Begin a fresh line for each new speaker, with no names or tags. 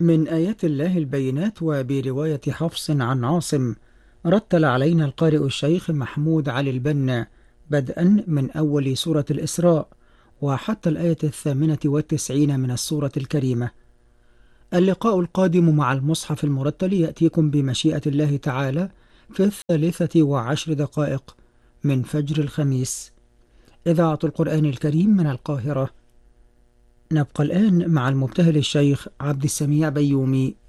من آيات الله البينات وبرواية حفص عن عاصم. رتل علينا القارئ الشيخ محمود علي البنا بدءا من أول سورة الإسراء وحتى الآية 98 من السورة الكريمة. اللقاء القادم مع المصحف المرتل يأتيكم بمشيئة الله تعالى في 13:10 من فجر الخميس. إذاعة القرآن الكريم من القاهرة. نبقى الآن مع المبتهل الشيخ عبد السميع بيومي.